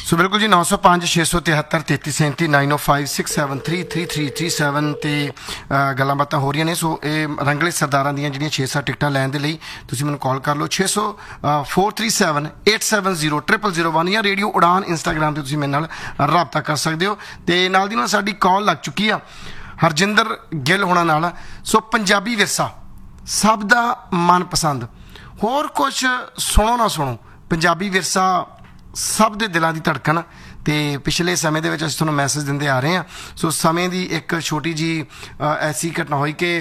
ਸੋ ਬਿਲਕੁਲ ਜੀ 905 673 3337 9056733337 ਤੇ ਗੱਲਾਂ ਬਾਤਾਂ ਹੋ ਰਹੀਆਂ ਨੇ। ਸੋ ਇਹ ਰੰਗਲੇ ਸਰਦਾਰਾਂ ਦੀਆਂ ਜਿਹੜੀਆਂ 6-7 ਟਿਕਟਾਂ ਲੈਣ ਦੇ ਲਈ ਤੁਸੀਂ ਮੈਨੂੰ ਕਾਲ ਕਰ ਲਓ 437-870-00001 ਜਾਂ ਰੇਡੀਓ ਉਡਾਨ ਇੰਸਟਾਗ੍ਰਾਮ ਤੇ ਤੁਸੀਂ ਮੇਰੇ ਨਾਲ ਰਾਬਤਾ ਕਰ ਸਕਦੇ ਹੋ। ਤੇ ਨਾਲ ਦੀ ਨਾਲ ਸਾਡੀ ਕਾਲ ਲੱਗ ਚੁੱਕੀ ਆ ਹਰਜਿੰਦਰ ਗਿੱਲ ਹੋਣਾ ਨਾਲ। ਸੋ ਪੰਜਾਬੀ ਵਿਰਸਾ ਸਭ ਦਾ ਮਨਪਸੰਦ, ਹੋਰ ਕੁਛ ਸੁਣੋ ਨਾ ਸੁਣੋ, ਪੰਜਾਬੀ ਵਿਰਸਾ ਸਭ ਦੇ ਦਿਲਾਂ ਦੀ ਧੜਕਣ। ਤੇ ਪਿਛਲੇ ਸਮੇਂ ਦੇ ਵਿੱਚ ਅਸੀਂ ਤੁਹਾਨੂੰ ਮੈਸੇਜ ਦਿੰਦੇ ਆ ਰਹੇ ਹਾਂ। ਸੋ ਸਮੇਂ ਦੀ ਇੱਕ ਛੋਟੀ ਜਿਹੀ ਐਸੀ ਘਟਨਾ ਹੋਈ ਕਿ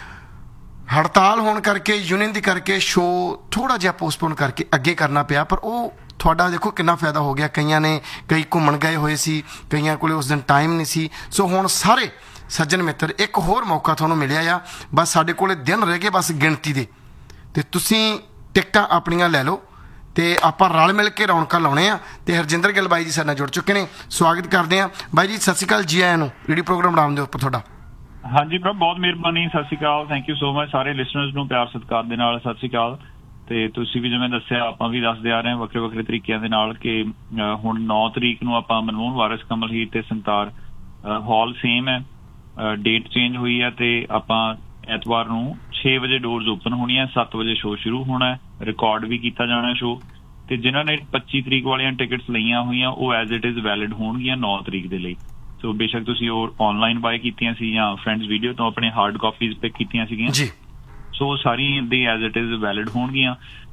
ਹੜਤਾਲ ਹੋਣ ਕਰਕੇ, ਯੂਨੀਅਨ ਦੀ ਕਰਕੇ ਸ਼ੋਅ ਥੋੜ੍ਹਾ ਜਿਹਾ ਪੋਸਟਪੋਨ ਕਰਕੇ ਅੱਗੇ ਕਰਨਾ ਪਿਆ। ਪਰ ਉਹ ਤੁਹਾਡਾ ਦੇਖੋ ਕਿੰਨਾ ਫਾਇਦਾ ਹੋ ਗਿਆ। ਕਈ ਘੁੰਮਣ ਗਏ ਹੋਏ ਸੀ, ਕਈਆਂ ਕੋਲ ਉਸ ਦਿਨ ਟਾਈਮ ਨਹੀਂ ਸੀ। ਸੋ ਹੁਣ ਸਾਰੇ ਸੱਜਣ ਮਿੱਤਰ ਇੱਕ ਹੋਰ ਮੌਕਾ ਤੁਹਾਨੂੰ ਮਿਲਿਆ ਆ। ਬਸ ਸਾਡੇ ਕੋਲ ਦਿਨ ਰਹਿ ਗਏ ਬਸ ਗਿਣਤੀ ਦੇ, ਤੇ ਤੁਸੀਂ ਟਿਕਟਾਂ ਆਪਣੀਆਂ ਲੈ ਲਓ ਤੇ ਆਪਾਂ ਰਲ ਮਿਲ ਕੇ ਰੌਣਕਾਂ ਲਾਉਣੇ ਆ। ਤੇ ਹਰਜਿੰਦਰ ਗਿੱਲ ਬਾਈ ਜੀ ਸਾਡੇ ਨਾਲ ਜੁੜ ਚੁੱਕੇ ਨੇ, ਸਵਾਗਤ ਕਰਦੇ ਆ ਬਾਈ ਜੀ। ਸਤਿ ਸ਼੍ਰੀ ਅਕਾਲ, ਜੀ ਆਇਆਂ ਨੂੰ ਰੇਡੀਓ ਪ੍ਰੋਗਰਾਮ ਬਣਾਉਣ ਦੇ ਉੱਪਰ ਤੁਹਾਡਾ। ਹਾਂਜੀ ਪ੍ਰਭ, ਬਹੁਤ ਮਿਹਰਬਾਨੀ, ਸਤਿ ਸ਼੍ਰੀ ਅਕਾਲ, ਥੈਂਕ ਯੂ ਸੋ ਮਚ। ਸਾਰੇ ਲਿਸਨਰਸ ਨੂੰ ਪਿਆਰ ਸਤਿਕਾਰ ਦੇ ਨਾਲ ਸਤਿ ਸ਼੍ਰੀ ਅਕਾਲ। ਤੇ ਤੁਸੀਂ ਵੀ ਜਿਵੇਂ ਦੱਸਿਆ, ਆਪਾਂ ਵੀ ਦੱਸਦੇ ਆ ਰਹੇ ਹਾਂ ਵੱਖਰੇ ਵੱਖਰੇ ਤਰੀਕਿਆਂ ਦੇ ਨਾਲ ਕਿ ਹੁਣ 9 ਤਰੀਕ ਨੂੰ ਆਪਾਂ ਮਨਮੋਹਨ ਵਾਰਿਸ, ਕਮਲ ਹੀਰ ਤੇ ਸੰਤਾਰ ਹਾਲ ਸੇਮ ਹੈ, ਡੇਟ ਚੇਂਜ ਹੋਈ ਹੈ। ਤੇ ਆਪਾਂ ਐਤਵਾਰ ਨੂੰ 6 ਵਜੇ ਡੋਰਸ ਓਪਨ ਹੋਣੀ ਹੈ, 7 ਵਜੇ ਸ਼ੋਅ ਸ਼ੁਰੂ ਹੋਣਾ ਹੈ, ਰਿਕਾਰਡ ਵੀ ਕੀਤਾ ਜਾਣਾ ਸ਼ੋਅ। ਤੇ ਜਿਨ੍ਹਾਂ ਨੇ 25 ਤਰੀਕ ਵਾਲੀਆਂ ਟਿਕਟਸ ਲਈਆਂ ਹੋਈਆਂ ਉਹ ਐਜ਼ ਇਟ ਇਜ਼ ਵੈਲਿਡ ਹੋਣਗੀਆਂ 9 ਤਰੀਕ ਦੇ ਲਈ। ਸੋ ਬੇਸ਼ੱਕ ਤੁਸੀਂ ਉਹ ਆਨਲਾਈਨ ਬਾਏ ਕੀਤੀਆਂ ਸੀ ਜਾਂ ਫਰੈਂਡਸ ਵੀਡੀਓ ਤੋਂ ਆਪਣੇ ਹਾਰਡ ਕਾਪੀਜ਼ ਪਿਕ ਕੀਤੀਆਂ ਸੀਗੀਆਂ, ਸੋ ਸਾਰੀ ਦੀ ਐਜ਼ ਇਟ ਇਜ਼ ਵੈਲਿਡ ਹੋਣਗੀਆਂ।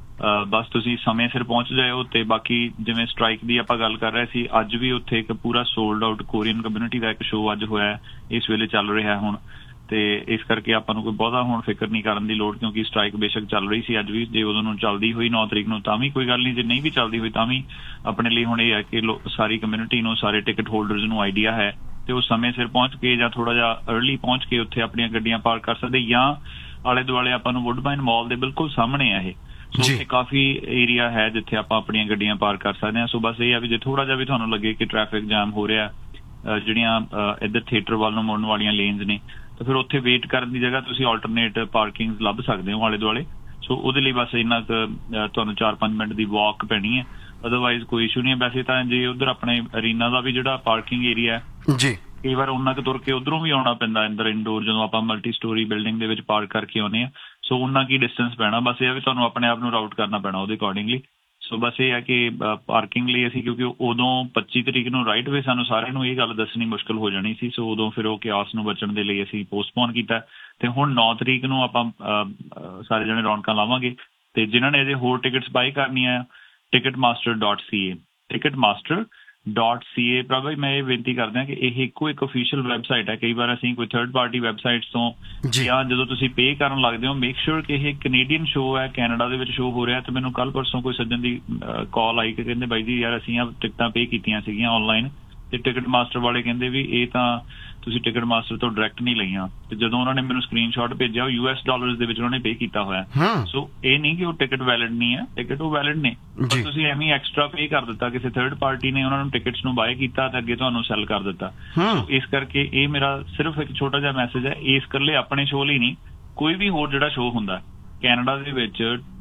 ਬਸ ਤੁਸੀਂ ਸਮੇਂ ਸਿਰ ਪਹੁੰਚ ਜਾਇਓ। ਤੇ ਬਾਕੀ ਜਿਵੇਂ ਸਟ੍ਰਾਈਕ ਦੀ ਆਪਾਂ ਗੱਲ ਕਰ ਰਹੇ ਸੀ, ਅੱਜ ਵੀ ਉੱਥੇ ਇੱਕ ਪੂਰਾ ਸੋਲਡ ਆਊਟ ਕੋਰੀਅਨ ਕਮਿਊਨਿਟੀ ਦਾ ਇੱਕ ਸ਼ੋਅ ਅੱਜ ਹੋਇਆ, ਇਸ ਵੇਲੇ ਚੱਲ ਰਿਹਾ ਹੁਣ। ਤੇ ਇਸ ਕਰਕੇ ਆਪਾਂ ਨੂੰ ਕੋਈ ਬਹੁਤਾ ਹੁਣ ਫਿਕਰ ਨਹੀਂ ਕਰਨ ਦੀ ਲੋੜ, ਕਿਉਂਕਿ ਸਟ੍ਰਾਈਕ ਬੇਸ਼ੱਕ ਚੱਲ ਰਹੀ ਸੀ ਅੱਜ ਵੀ। ਜੇ ਉਦੋਂ ਨੂੰ ਚੱਲਦੀ ਹੋਈ 9 ਤਰੀਕ ਨੂੰ ਤਾਂ ਵੀ ਕੋਈ ਗੱਲ ਨਹੀਂ, ਜੇ ਨਹੀਂ ਵੀ ਚੱਲਦੀ ਹੋਈ ਤਾਂ ਵੀ ਆਪਣੇ ਲਈ ਹੁਣ ਇਹ ਹੈ ਕਿ ਸਾਰੀ ਕਮਿਊਨਿਟੀ ਨੂੰ, ਸਾਰੇ ਟਿਕਟ ਹੋਲਡਰਸ ਨੂੰ ਆਈਡੀਆ ਹੈ ਤੇ ਉਹ ਸਮੇਂ ਸਿਰ ਪਹੁੰਚ ਕੇ ਜਾਂ ਥੋੜਾ ਜਿਹਾ ਅਰਲੀ ਪਹੁੰਚ ਕੇ ਉੱਥੇ ਆਪਣੀਆਂ ਗੱਡੀਆਂ ਪਾਰਕ ਕਰ ਸਕਦੇ। ਜਾਂ ਆਲੇ ਦੁਆਲੇ ਆਪਾਂ ਨੂੰ ਵੁੱਡਬਾਈਨ ਮਾਲ ਦੇ ਬਿਲਕੁਲ ਸਾਹਮਣੇ ਆ ਇਹ, ਸੋ ਉੱਥੇ ਕਾਫੀ ਏਰੀਆ ਹੈ ਜਿੱਥੇ ਆਪਾਂ ਆਪਣੀਆਂ ਗੱਡੀਆਂ ਪਾਰਕ ਕਰ ਸਕਦੇ ਹਾਂ। ਸੋ ਬਸ ਇਹ ਆ ਵੀ ਜੇ ਥੋੜਾ ਜਿਹਾ ਵੀ ਤੁਹਾਨੂੰ ਲੱਗੇ ਕਿ ਟ੍ਰੈਫਿਕ ਜਾਮ ਹੋ ਰਿਹਾ, ਜਿਹੜੀਆਂ ਇੱਧਰ ਥੀਏਟਰ ਵੱਲ ਨੂੰ ਮੁੜਨ ਵਾਲੀਆਂ ਲੇਨਸ ਨੇ, ਤਾਂ ਫਿਰ ਉੱਥੇ ਵੇਟ ਕਰਨ ਦੀ ਜਗ੍ਹਾ ਤੁਸੀਂ ਆਲਟਰਨੇਟ ਪਾਰਕਿੰਗ ਲੱਭ ਸਕਦੇ ਹੋ ਆਲੇ ਦੁਆਲੇ। ਸੋ ਉਹਦੇ ਲਈ ਬਸ ਇੰਨਾ ਕੁ ਤੁਹਾਨੂੰ 4-5 ਮਿੰਟ ਦੀ ਵਾਕ ਪੈਣੀ ਹੈ, ਅਦਰਵਾਈਜ਼ ਕੋਈ ਇਸ਼ੂ ਨਹੀਂ ਹੈ। ਵੈਸੇ ਤਾਂ ਜੇ ਉਧਰ ਆਪਣੇ ਅਰੀਨਾ ਦਾ ਵੀ ਜਿਹੜਾ ਪਾਰਕਿੰਗ ਏਰੀਆ ਜੀ, ਕਈ ਵਾਰ ਉਹਨਾਂ ਕੁ ਤੁਰ ਕੇ ਉਧਰੋਂ ਵੀ ਆਉਣਾ ਪੈਂਦਾ ਅੰਦਰ ਇਨਡੋਰ, ਜਦੋਂ ਆਪਾਂ ਮਲਟੀ ਸਟੋਰੀ ਬਿਲਡਿੰਗ ਦੇ ਵਿੱਚ ਪਾਰਕ ਕਰਕੇ ਆਉਂਦੇ ਹਾਂ। ਸੋ ਉਹਨਾਂ ਕੀ ਡਿਸਟੈਂਸ ਪੈਣਾ, ਬਸ ਇਹ ਆ ਵੀ ਤੁਹਾਨੂੰ ਆਪਣੇ ਆਪ ਨੂੰ ਰਾਊਟ ਕਰਨਾ ਪੈਣਾ ਉਹਦੇ ਅਕੋਰਡਿੰਗਲੀ। ਸੋ ਬਸ ਇਹ ਹੈ ਕਿ ਪਾਰਕਿੰਗ ਲਈ ਅਸੀਂ, ਕਿਉਂਕਿ ਉਦੋਂ 25 ਤਰੀਕ ਨੂੰ ਰਾਈਟ ਵੇ ਸਾਨੂੰ ਸਾਰਿਆਂ ਨੂੰ ਇਹ ਗੱਲ ਦੱਸਣੀ ਮੁਸ਼ਕਿਲ ਹੋ ਜਾਣੀ ਸੀ, ਸੋ ਉਦੋਂ ਫਿਰ ਉਹ ਕਿਆਸ ਨੂੰ ਬਚਣ ਦੇ ਲਈ ਅਸੀਂ ਪੋਸਟਪੋਨ ਕੀਤਾ। ਤੇ ਹੁਣ 9 ਤਰੀਕ ਨੂੰ ਆਪਾਂ ਸਾਰੇ ਜਣੇ ਰੌਣਕਾਂ ਲਾਵਾਂਗੇ। ਤੇ ਜਿਨ੍ਹਾਂ ਨੇ ਅਜੇ ਹੋਰ ਟਿਕਟਸ ਬਾਈ ਕਰਨੀਆਂ, ticketmaster.ca ticketmaster.ca। ਪ੍ਰਭਾਵ ਮੈਂ ਇਹ ਬੇਨਤੀ ਕਰਦਾ ਕਿ ਇਹ ਇੱਕੋ ਇੱਕ ਅਫੀਸ਼ੀਅਲ ਵੈਬਸਾਈਟ ਹੈ। ਕਈ ਵਾਰ ਅਸੀਂ ਕੋਈ ਥਰਡ ਪਾਰਟੀ ਵੈਬਸਾਈਟਸ ਤੋਂ ਜਾਂ ਜਦੋਂ ਤੁਸੀਂ ਪੇ ਕਰਨ ਲੱਗਦੇ ਹੋ, ਮੇਕ ਸ਼ੋਰ ਕਿ ਇਹ ਕੈਨੇਡੀਅਨ ਸ਼ੋਅ ਹੈ, ਕੈਨੇਡਾ ਦੇ ਵਿੱਚ ਸ਼ੋਅ ਹੋ ਰਿਹਾ। ਤੇ ਮੈਨੂੰ ਕੱਲ ਪਰਸੋਂ ਕੋਈ ਸੱਜਣ ਦੀ ਕਾਲ ਆਈ ਕਿ ਕਹਿੰਦੇ ਬਾਈ ਜੀ ਯਾਰ ਅਸੀਂ ਆ ਟਿਕਟਾਂ ਪੇ ਕੀਤੀਆਂ ਸੀਗੀਆਂ ਆਨਲਾਈਨ, ਤੇ ਟਿਕਟ ਮਾਸਟਰ ਵਾਲੇ ਕਹਿੰਦੇ ਵੀ ਇਹ ਤਾਂ ਤੁਸੀਂ ਟਿਕਟ ਮਾਸਟਰ ਤੋਂ ਡਾਇਰੈਕਟ ਨਹੀਂ ਲਈਆਂ। ਤੇ ਜਦੋਂ ਉਹਨਾਂ ਨੇ ਮੈਨੂੰ ਸਕਰੀਨਸ਼ਾਟ ਭੇਜਿਆ, ਉਹ US$ ਦੇ ਵਿੱਚ ਉਹਨਾਂ ਨੇ ਪੇ ਕੀਤਾ ਹੋਇਆ। ਸੋ ਇਹ ਨਹੀਂ ਕਿ ਉਹ ਟਿਕਟ ਵੈਲਿਡ ਨਹੀਂ ਹੈ, ਟਿਕਟ ਉਹ ਵੈਲਿਡ ਨੇ, ਪਰ ਤੁਸੀਂ ਐਵੇਂ ਐਕਸਟਰਾ ਪੇ ਕਰ ਦਿੱਤਾ, ਕਿਸੇ ਥਰਡ ਪਾਰਟੀ ਨੇ ਉਹਨਾਂ ਨੂੰ ਟਿਕਟਸ ਨੂੰ ਬਾਏ ਕੀਤਾ ਤੇ ਅੱਗੇ ਤੁਹਾਨੂੰ ਸੈਲ ਕਰ ਦਿੱਤਾ। ਇਸ ਕਰਕੇ ਇਹ ਮੇਰਾ ਸਿਰਫ ਇੱਕ ਛੋਟਾ ਜਿਹਾ ਮੈਸੇਜ ਹੈ, ਇਸ ਇਕੱਲੇ ਆਪਣੇ ਸ਼ੋਅ ਲਈ ਨਹੀਂ, ਕੋਈ ਵੀ ਹੋਰ ਜਿਹੜਾ ਸ਼ੋਅ ਹੁੰਦਾ ਕੈਨੇਡਾ ਦੇ ਵਿੱਚ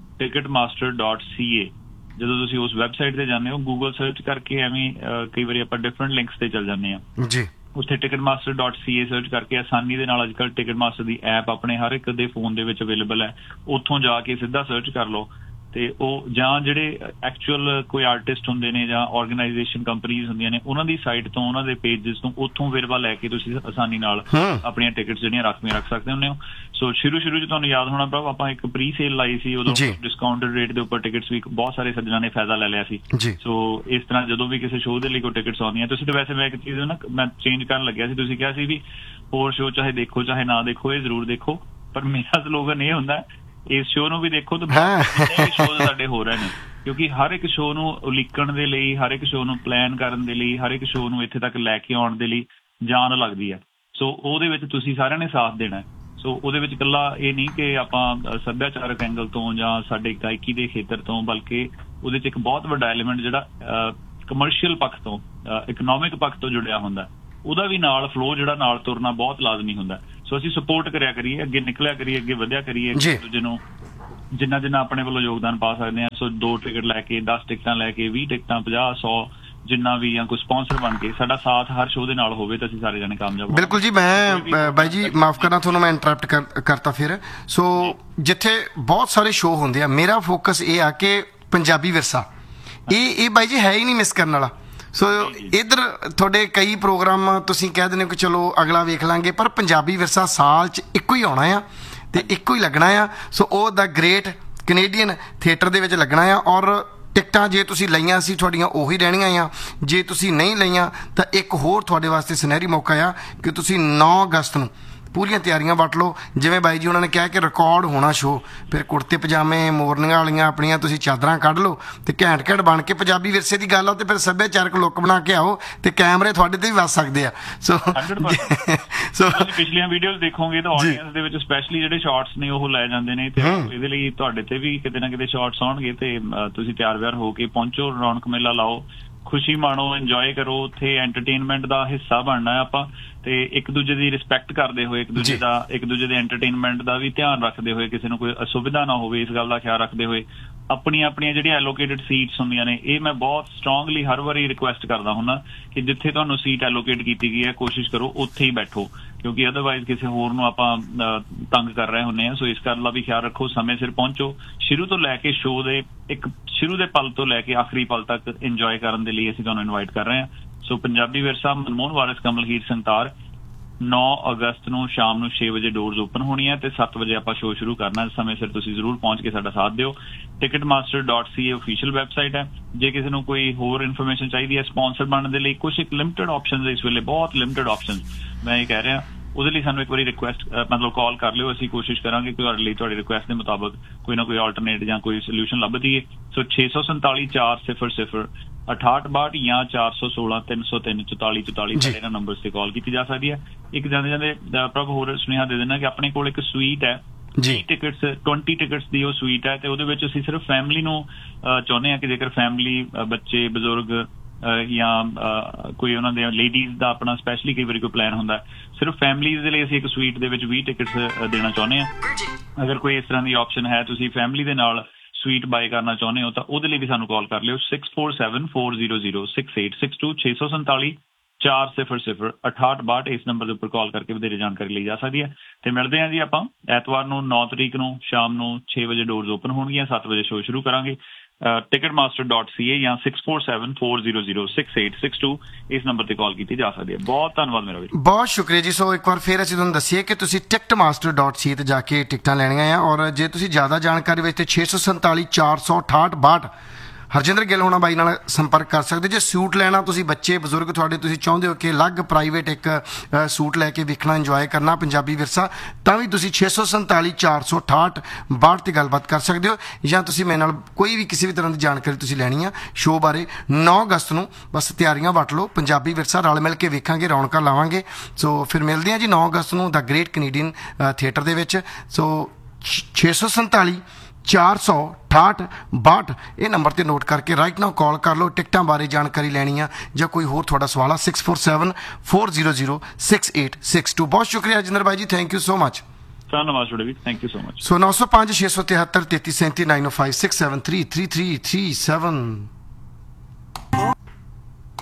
ticketmaster.ca, ਜਦੋਂ ਤੁਸੀਂ ਉਸ ਵੈਬਸਾਈਟ ਤੇ ਜਾਂਦੇ ਹੋ, ਗੂਗਲ ਸਰਚ ਕਰਕੇ ਐਵੇਂ ਕਈ ਵਾਰੀ ਆਪਾਂ ਡਿਫਰੈਂਟ ਲਿੰਕਸ ਤੇ ਚੱਲ ਜਾਂਦੇ ਹਾਂ ਜੀ, ਉੱਥੇ ticketmaster.ca ਸਰਚ ਕਰਕੇ ਆਸਾਨੀ ਦੇ ਨਾਲ ਅੱਜ ਕੱਲ੍ਹ ਟਿਕਟਮਾਸਟਰ ਦੀ ਐਪ ਆਪਣੇ ਹਰ ਇੱਕ ਦੇ ਫੋਨ ਦੇ ਵਿੱਚ ਅਵੇਲੇਬਲ ਹੈ, ਉੱਥੋਂ ਜਾ ਕੇ ਸਿੱਧਾ ਸਰਚ ਕਰ ਲਓ। ਤੇ ਉਹ ਜਾਂ ਜਿਹੜੇ ਐਕਚੁਅਲ ਕੋਈ ਆਰਟਿਸਟ ਹੁੰਦੇ ਨੇ ਜਾਂ ਆਰਗੇਨਾਈਜੇਸ਼ਨ ਕੰਪਨੀਜ਼ ਹੁੰਦੀਆਂ ਨੇ, ਉਹਨਾਂ ਦੀ ਸਾਈਟ ਤੋਂ, ਉਹਨਾਂ ਦੇ ਪੇਜਸ ਤੋਂ, ਉੱਥੋਂ ਵੇਰਵਾ ਲੈ ਕੇ ਤੁਸੀਂ ਆਸਾਨੀ ਨਾਲ ਆਪਣੀਆਂ ਟਿਕਟਸ ਜਿਹੜੀਆਂ ਰਾਖਵੀਆਂ ਰੱਖ ਸਕਦੇ ਹੁੰਦੇ ਹੋ। ਸੋ ਸ਼ੁਰੂ 'ਚ ਤੁਹਾਨੂੰ ਯਾਦ ਹੋਣਾ ਭਰਾ, ਆਪਾਂ ਇੱਕ ਪ੍ਰੀ ਸੇਲ ਲਾਈ ਸੀ, ਉਦੋਂ ਡਿਸਕਾਊਂਟਡ ਰੇਟ ਦੇ ਉੱਪਰ ਟਿਕਟਸ ਵੀ ਬਹੁਤ ਸਾਰੇ ਸੱਜਣਾਂ ਨੇ ਫਾਇਦਾ ਲੈ ਲਿਆ ਸੀ। ਸੋ ਇਸ ਤਰ੍ਹਾਂ ਜਦੋਂ ਵੀ ਕਿਸੇ ਸ਼ੋਅ ਦੇ ਲਈ ਕੋਈ ਟਿਕਟਸ ਆਉਂਦੀਆਂ, ਤੁਸੀਂ ਤਾਂ ਵੈਸੇ ਮੈਂ ਇੱਕ ਚੀਜ਼ ਨਾ ਮੈਂ ਚੇਂਜ ਕਰਨ ਲੱਗਿਆ ਸੀ, ਤੁਸੀਂ ਕਿਹਾ ਸੀ ਵੀ ਹੋਰ ਸ਼ੋਅ ਚਾਹੇ ਦੇਖੋ ਚਾਹੇ ਨਾ ਦੇਖੋ, ਇਹ ਜ਼ਰੂਰ ਦੇਖੋ, ਪਰ ਮੇਰਾ ਸਲੋਗਨ ਇਹ ਹੁੰਦਾ ਇਸ ਸ਼ੋਅ ਨੂੰ ਵੀ ਦੇਖੋ ਤੇ ਸ਼ੋਅ ਸਾਡੇ ਹੋ ਰਹੇ ਨੇ, ਕਿਉਂਕਿ ਹਰ ਇੱਕ ਸ਼ੋਅ ਨੂੰ ਉਲੀਕਣ ਦੇ ਲਈ, ਹਰ ਇੱਕ ਸ਼ੋਅ ਨੂੰ ਪਲਾਨ ਕਰਨ ਦੇ ਲਈ, ਹਰ ਇੱਕ ਸ਼ੋਅ ਨੂੰ ਇੱਥੇ ਤੱਕ ਲੈ ਕੇ ਆਉਣ ਦੇ ਲਈ ਜਾਨ ਲੱਗਦੀ ਹੈ। ਸੋ ਉਹਦੇ ਵਿੱਚ ਤੁਸੀਂ ਸਾਰਿਆਂ ਨੇ ਸਾਥ ਦੇਣਾ। ਸੋ ਉਹਦੇ ਵਿੱਚ ਇਕੱਲਾ ਇਹ ਨਹੀਂ ਕਿ ਆਪਾਂ ਸੱਭਿਆਚਾਰਕ ਐਂਗਲ ਤੋਂ ਜਾਂ ਸਾਡੇ ਗਾਇਕੀ ਦੇ ਖੇਤਰ ਤੋਂ, ਬਲਕਿ ਉਹਦੇ 'ਚ ਇੱਕ ਬਹੁਤ ਵੱਡਾ ਐਲੀਮੈਂਟ ਜਿਹੜਾ ਕਮਰਸ਼ੀਅਲ ਪੱਖ ਤੋਂ, ਇਕਨੋਮਿਕ ਪੱਖ ਤੋਂ ਜੁੜਿਆ ਹੁੰਦਾ, ਉਹਦਾ ਵੀ ਨਾਲ ਫਲੋ ਜਿਹੜਾ ਨਾਲ ਤੁਰਨਾ ਬਹੁਤ ਲਾਜ਼ਮੀ ਹੁੰਦਾ। ਸੋ ਅਸੀਂ ਸਪੋਰਟ ਕਰਿਆ ਕਰੀਏ, ਅੱਗੇ ਨਿਕਲਿਆ ਕਰੀਏ, ਅੱਗੇ ਵਧਿਆ ਕਰੀਏ, ਦੂਜੇ ਨੂੰ ਜਿੰਨਾ ਆਪਣੇ ਵੱਲੋਂ ਯੋਗਦਾਨ ਪਾ ਸਕਦੇ ਹਾਂ। ਸੋ 2 ਟਿਕਟ ਲੈ ਕੇ, 10 ਟਿਕਟਾਂ ਲੈ ਕੇ, 20 ਟਿਕਟਾਂ, 50, 100 ਜਿੰਨਾ ਵੀ ਜਾਂ ਕੋਈ ਸਪਾਂਸਰ ਬਣ ਕੇ ਸਾਡਾ ਸਾਥ ਹਰ ਸ਼ੋਅ ਦੇ ਨਾਲ ਹੋਵੇ ਤਾਂ ਅਸੀਂ ਸਾਰੇ ਜਣੇ ਕਾਮਯਾਬ ਹੋਵਾਂਗੇ। ਬਿਲਕੁਲ ਜੀ। ਮੈਂ ਬਾਈ ਜੀ ਮਾਫ ਕਰਨਾ ਤੁਹਾਨੂੰ, ਮੈਂ ਇੰਟਰਪਟ ਕਰਤਾ ਫਿਰ। ਸੋ ਜਿੱਥੇ ਬਹੁਤ ਸਾਰੇ ਸ਼ੋਅ ਹੁੰਦੇ ਆ, ਮੇਰਾ ਫੋਕਸ ਇਹ ਆ ਕਿ ਪੰਜਾਬੀ ਵਿਰਸਾ ਇਹ ਬਾਈ ਜੀ ਹੈ ਹੀ ਨਹੀਂ ਮਿਸ ਕਰਨ ਵਾਲਾ। ਸੋ ਇੱਧਰ ਤੁਹਾਡੇ ਕਈ ਪ੍ਰੋਗਰਾਮ ਤੁਸੀਂ ਕਹਿ ਦਿੰਦੇ ਹੋ ਕਿ ਚਲੋ ਅਗਲਾ ਵੇਖ ਲਾਂਗੇ, ਪਰ ਪੰਜਾਬੀ ਵਿਰਸਾ ਸਾਲ 'ਚ ਇੱਕੋ ਹੀ ਆਉਣਾ ਆ ਤੇ ਇੱਕੋ ਹੀ ਲੱਗਣਾ ਆ। ਸੋ ਉਹ ਦਾ ਗ੍ਰੇਟ ਕੈਨੇਡੀਅਨ ਥੀਏਟਰ ਦੇ ਵਿੱਚ ਲੱਗਣਾ ਆ। ਔਰ ਟਿਕਟਾਂ ਜੇ ਤੁਸੀਂ ਲਈਆਂ ਸੀ ਤੁਹਾਡੀਆਂ ਉਹੀ ਰਹਿਣੀਆਂ ਆ, ਜੇ ਤੁਸੀਂ ਨਹੀਂ ਲਈਆਂ ਤਾਂ ਇੱਕ ਹੋਰ ਤੁਹਾਡੇ ਵਾਸਤੇ ਸੁਨਹਿਰੀ ਮੌਕਾ ਆ ਕਿ ਤੁਸੀਂ 9 ਅਗਸਤ ਨੂੰ ਪੂਰੀਆਂ ਤਿਆਰੀਆਂ ਵੱਟ ਲਓ। ਜਿਵੇਂ ਬਾਈ ਜੀ ਉਹਨਾਂ ਨੇ ਕਿਹਾ ਕਿ ਰਿਕਾਰਡ ਹੋਣਾ ਸ਼ੋਅ, ਫਿਰ ਕੁੜਤੇ ਪਜਾਮੇ ਮੋਰਨੀਆਂ ਵਾਲੀਆਂ ਆਪਣੀਆਂ ਤੁਸੀਂ ਚਾਦਰਾਂ ਕੱਢ ਲਓ ਤੇ ਘੈਂਟ ਘੈਂਟ ਬਣ ਕੇ, ਪੰਜਾਬੀ ਵਿਰਸੇ ਦੀ ਗੱਲ ਆ ਤੇ ਫਿਰ ਸੱਭਿਆਚਾਰਕ ਲੁੱਕ ਬਣਾ ਕੇ ਆਓ ਤੇ ਕੈਮਰੇ ਤੁਹਾਡੇ ਤੇ ਵੀ ਵੱਜ ਸਕਦੇ ਆ। ਸੋ ਤੁਸੀਂ ਪਿਛਲੀਆਂ ਵੀਡੀਓਜ਼ ਦੇਖੋਗੇ ਤਾਂ ਆਡੀਅנס ਦੇ ਵਿੱਚ ਸਪੈਸ਼ਲੀ ਜਿਹੜੇ ਸ਼ਾਰਟਸ ਨੇ ਉਹ ਲੈ ਜਾਂਦੇ ਨੇ, ਤੇ ਇਹਦੇ ਲਈ ਤੁਹਾਡੇ ਤੇ ਵੀ ਕਿਤੇ ਨਾ ਕਿਤੇ ਸ਼ਾਰਟਸ ਆਉਣਗੇ ਤੇ ਤੁਸੀਂ ਤਿਆਰ ਵਿਆਰ ਹੋ ਕੇ ਪਹੁੰਚੋ, ਰੌਣਕ ਮੇਲਾ ਲਾਓ, ਖੁਸ਼ੀ ਮਾਣੋ, ਇੰਜੋਏ ਕਰੋ। ਉੱਥੇ ਐਂਟਰਟੇਨਮੈਂਟ ਦਾ ਹਿੱਸਾ ਬਣਨਾ ਆਪਾਂ ਤੇ ਇੱਕ ਦੂਜੇ ਦੀ ਰਿਸਪੈਕਟ ਕਰਦੇ ਹੋਏ, ਇੱਕ ਦੂਜੇ ਦੇ ਐਂਟਰਟੇਨਮੈਂਟ ਦਾ ਵੀ ਧਿਆਨ ਰੱਖਦੇ ਹੋਏ, ਕਿਸੇ ਨੂੰ ਕੋਈ ਅਸੁਵਿਧਾ ਨਾ ਹੋਵੇ ਇਸ ਗੱਲ ਦਾ ਖਿਆਲ ਰੱਖਦੇ ਹੋਏ ਆਪਣੀਆਂ ਜਿਹੜੀਆਂ ਐਲੋਕੇਟਡ ਸੀਟਸ ਹੁੰਦੀਆਂ ਨੇ, ਇਹ ਮੈਂ ਬਹੁਤ ਸਟਰੋਂਗਲੀ ਹਰ ਵਾਰੀ ਰਿਕੁਐਸਟ ਕਰਦਾ ਹੁੰਦਾ ਕਿ ਜਿੱਥੇ ਤੁਹਾਨੂੰ ਸੀਟ ਐਲੋਕੇਟ ਕੀਤੀ ਗਈ ਹੈ ਕੋਸ਼ਿਸ਼ ਕਰੋ ਉੱਥੇ ਹੀ ਬੈਠੋ, ਕਿਉਂਕਿ ਅਦਰਵਾਈਜ਼ ਕਿਸੇ ਹੋਰ ਨੂੰ ਆਪਾਂ ਤੰਗ ਕਰ ਰਹੇ ਹੁੰਦੇ ਹਾਂ। ਸੋ ਇਸ ਗੱਲ ਦਾ ਵੀ ਖਿਆਲ ਰੱਖੋ, ਸਮੇਂ ਸਿਰ ਪਹੁੰਚੋ। ਸ਼ੁਰੂ ਤੋਂ ਲੈ ਕੇ ਸ਼ੋਅ ਦੇ ਸ਼ੁਰੂ ਦੇ ਪਲ ਤੋਂ ਲੈ ਕੇ ਆਖਰੀ ਪਲ ਤੱਕ ਇੰਜੋਏ ਕਰਨ ਦੇ ਲਈ ਅਸੀਂ ਤੁਹਾਨੂੰ ਇਨਵਾਈਟ ਕਰ ਰਹੇ ਹਾਂ। ਸੋ ਪੰਜਾਬੀ ਵਿਰਸਾ ਮਨਮੋਹਨ ਵਾਰਿਸ ਕਮਲ ਹੀਰ ਸੰਤਾਰ 9 ਅਗਸਤ ਨੂੰ ਸ਼ਾਮ ਨੂੰ 6 ਵਜੇ ਡੋਰਸ ਓਪਨ ਹੋਣੀ ਹੈ ਤੇ 7 ਵਜੇ ਆਪਾਂ ਸ਼ੋਅ ਸ਼ੁਰੂ ਕਰਨਾ। ਸਮੇਂ ਸਿਰ ਤੁਸੀਂ ਜ਼ਰੂਰ ਪਹੁੰਚ ਕੇ ਸਾਡਾ ਸਾਥ ਦਿਓ। ticketmaster.ca official ਵੈਬਸਾਈਟ ਹੈ। ਜੇ ਕਿਸੇ ਨੂੰ ਕੋਈ ਹੋਰ ਇਨਫੋਰਮੇਸ਼ਨ ਚਾਹੀਦੀ ਹੈ ਸਪਾਂਸਰ ਬਣਨ ਦੇ ਲਈ, ਕੁਝ ਇੱਕ ਲਿਮਿਟਡ ਆਪਸ਼ਨਸ ਇਸ ਵੇਲੇ, ਬਹੁਤ ਲਿਮਿਟਡ ਆਪਸ਼ਨਸ ਮੈਂ ਇਹ ਕਹਿ ਰਿਹਾ, ਉਹਦੇ ਲਈ ਸਾਨੂੰ ਇੱਕ ਵਾਰੀ ਰਿਕੁਐਸਟ ਮਤਲਬ ਕਾਲ ਕਰ ਲਿਓ। ਅਸੀਂ ਕੋਸ਼ਿਸ਼ ਕਰਾਂਗੇ ਕਿ ਤੁਹਾਡੇ ਲਈ ਤੁਹਾਡੀ ਰਿਕੁਐਸਟ ਦੇ ਮੁਤਾਬਕ ਕੋਈ ਨਾ ਕੋਈ ਆਲਟਰਨੇਟ ਜਾਂ ਕੋਈ ਸੋਲੂਸ਼ਨ ਲੱਭ ਦਈਏ। ਸੋ 647 400 6862 ਜਾਂ 416 303 4444 ਸਾਡੇ ਇਹਨਾਂ ਨੰਬਰਸ ਤੇ ਕਾਲ ਕੀਤੀ ਜਾ ਸਕਦੀ ਹੈ। ਇੱਕ ਜਾਂਦੇ ਪ੍ਰਭ ਹੋਰ ਸੁਨੇਹਾ ਦੇ ਦੇਣਾ ਕਿ ਆਪਣੇ ਕੋਲ ਇੱਕ ਸਵੀਟ ਹੈ ਜੀ, 20 ਟਿਕਟਸ ਦੀ ਉਹ ਸਵੀਟ ਹੈ ਤੇ ਉਹਦੇ ਵਿੱਚ ਅਸੀਂ ਸਿਰਫ ਫੈਮਿਲੀ ਨੂੰ ਚਾਹੁੰਦੇ ਹਾਂ ਕਿ ਜੇਕਰ ਫੈਮਿਲੀ, ਬੱਚੇ, ਬਜ਼ੁਰਗ ਜਾਂ ਕੋਈ ਉਹਨਾਂ ਦੇ ਲੇਡੀਜ਼ ਦਾ ਆਪਣਾ ਸਪੈਸ਼ਲੀ ਕਈ ਵਾਰੀ ਕੋਈ ਪਲਾਨ ਹੁੰਦਾ, ਸਿਰਫ ਫੈਮਿਲੀਜ਼ ਦੇ ਲਈ ਅਸੀਂ ਇੱਕ ਸਵੀਟ ਦੇ ਵਿੱਚ 20 ਟਿਕਟਸ ਦੇਣਾ ਚਾਹੁੰਦੇ ਹਾਂ। ਅਗਰ ਕੋਈ ਇਸ ਤਰ੍ਹਾਂ ਦੀ ਆਪਸ਼ਨ ਹੈ, ਤੁਸੀਂ ਫੈਮਿਲੀ ਦੇ ਨਾਲ ਸਵੀਟ ਬਾਏ ਕਰਨਾ ਚਾਹੁੰਦੇ ਹੋ ਤਾਂ ਉਹਦੇ ਲਈ ਵੀ ਸਾਨੂੰ ਕਾਲ ਕਰ ਲਿਓ 647 400 6862 647 400 6862 ਇਸ ਨੰਬਰ ਦੇ ਉੱਪਰ ਕਾਲ ਕਰਕੇ ਵਧੇਰੇ ਜਾਣਕਾਰੀ ਲਈ ਜਾ ਸਕਦੀ ਹੈ। ਤੇ ਮਿਲਦੇ ਹਾਂ ਜੀ ਆਪਾਂ ਐਤਵਾਰ ਨੂੰ 9 ਤਰੀਕ ਨੂੰ ਸ਼ਾਮ ਨੂੰ 6 ਵਜੇ ਡੋਰਸ ਓਪਨ ਹੋਣਗੀਆਂ, 7 ਵਜੇ ਸ਼ੋਅ ਸ਼ੁਰੂ ਕਰਾਂਗੇ। ticketmaster.ca ਜਾਂ 647 400 6862 ਇਸ ਨੰਬਰ ਤੇ ਕਾਲ ਕੀਤੀ ਜਾ ਸਕਦੀ ਹੈ। ਬਹੁਤ ਧੰਨਵਾਦ ਮੇਰਾ ਵੀਰ, ਬਹੁਤ ਸ਼ੁਕਰੀਆ ਜੀ। ਸੋ ਇੱਕ ਵਾਰ ਫਿਰ ਅਸੀਂ ਤੁਹਾਨੂੰ ਦੱਸੀਏ ਕਿ ਤੁਸੀਂ ticketmaster.ca ਤੇ ਜਾ ਕੇ ਟਿਕਟਾਂ ਲੈਣੀਆਂ ਆ ਔਰ ਜੇ ਤੁਸੀਂ ਜ਼ਿਆਦਾ ਜਾਣਕਾਰੀ ਵਿੱਚ ਤੇ 647 468 62 ਹਰਜਿੰਦਰ ਗਿੱਲ ਹੋਣਾ ਬਾਈ ਨਾਲ ਸੰਪਰਕ ਕਰ ਸਕਦੇ। ਜੇ ਸੂਟ ਲੈਣਾ ਤੁਸੀਂ, ਬੱਚੇ ਬਜ਼ੁਰਗ ਤੁਹਾਡੇ, ਤੁਸੀਂ ਚਾਹੁੰਦੇ ਹੋ ਕਿ ਅਲੱਗ ਪ੍ਰਾਈਵੇਟ ਇੱਕ ਸੂਟ ਲੈ ਕੇ ਵੇਖਣਾ, ਇੰਜੋਏ ਕਰਨਾ ਪੰਜਾਬੀ ਵਿਰਸਾ, ਤਾਂ ਵੀ ਤੁਸੀਂ 647 468 62 ਤੇ ਗੱਲਬਾਤ ਕਰ ਸਕਦੇ ਹੋ। ਜਾਂ ਤੁਸੀਂ ਮੇਰੇ ਨਾਲ ਕੋਈ ਵੀ ਕਿਸੇ ਵੀ ਤਰ੍ਹਾਂ ਦੀ ਜਾਣਕਾਰੀ ਤੁਸੀਂ ਲੈਣੀ ਆ ਸ਼ੋਅ ਬਾਰੇ 9 ਅਗਸਤ ਨੂੰ, ਬਸ ਤਿਆਰੀਆਂ ਵੱਟ ਲਓ, ਪੰਜਾਬੀ ਵਿਰਸਾ ਰਲ ਮਿਲ ਕੇ ਵੇਖਾਂਗੇ, ਰੌਣਕਾਂ ਲਾਵਾਂਗੇ। ਸੋ ਫਿਰ ਮਿਲਦੇ ਹਾਂ ਜੀ 9 ਅਗਸਤ ਨੂੰ ਦ ਗ੍ਰੇਟ ਕੈਨੇਡੀਅਨ ਥੀਏਟਰ ਦੇ ਵਿੱਚ। ਸੋ 647 468 62 ਇਹ ਨੰਬਰ ਤੇ ਨੋਟ ਕਰਕੇ ਰਾਈਟ ਨਾਓ ਕਾਲ ਕਰ ਲਓ। ਟਿਕਟਾਂ ਬਾਰੇ ਜਾਣਕਾਰੀ ਲੈਣੀ ਆ ਜਾਂ ਕੋਈ ਹੋਰ ਤੁਹਾਡਾ ਸਵਾਲ ਆ 647 400 6862। ਬਹੁਤ ਸ਼ੁਕਰੀਆ ਜਿੰਦਰ ਬਾਈ ਜੀ, ਥੈਂਕ ਯੂ ਸੋ ਮਚ। ਧੰਨਵਾਦ ਛੋੜੇ ਵੀ, thank you so much. So 905 673 3337 905 673 3337